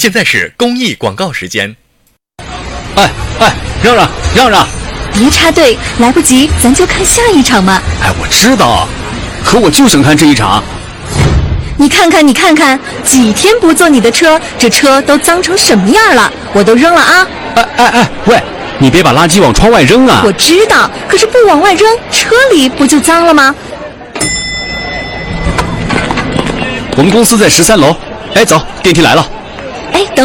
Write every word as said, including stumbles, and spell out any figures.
现在是公益广告时间。 哎哎，让让让让！ 别插队，来不及，咱就看下一场嘛。 哎，我知道，可我就想看这一场。 你看看，你看看，几天不坐你的车，这车都脏成什么样了？我都扔了啊！ 哎哎哎，喂，你别把垃圾往窗外扔啊！ 我知道，可是不往外扔，车里不就脏了吗？ 我们公司在十三楼。哎，走，电梯来了。 哎，等。